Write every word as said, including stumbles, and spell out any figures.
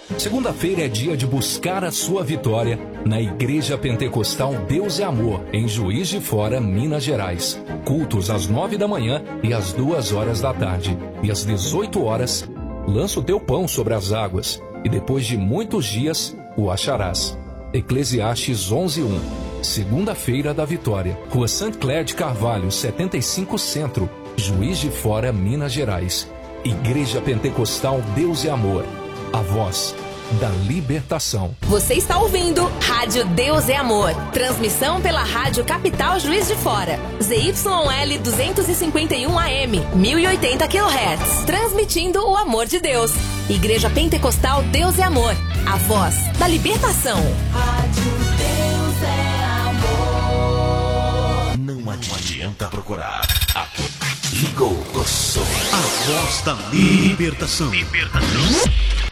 Segunda-feira é dia de buscar a sua vitória na Igreja Pentecostal Deus é Amor, em Juiz de Fora, Minas Gerais. Cultos às nove da manhã e às duas horas da tarde. E às dezoito horas, lança o teu pão sobre as águas, e depois de muitos dias o acharás. Eclesiastes onze, um. Segunda-feira da Vitória, Rua Saint Clair de Carvalho, setenta e cinco Centro, Juiz de Fora, Minas Gerais. Igreja Pentecostal Deus é Amor, a voz da libertação. Você está ouvindo Rádio Deus é Amor. Transmissão pela Rádio Capital Juiz de Fora. Z Y L duzentos e cinquenta e um A M, mil e oitenta quilohertz. Transmitindo o amor de Deus. Igreja Pentecostal Deus é Amor, a voz da libertação. Rádio Deus é Amor. Não adianta procurar. Aqui. Ligou o som. A voz da libertação. Libertação.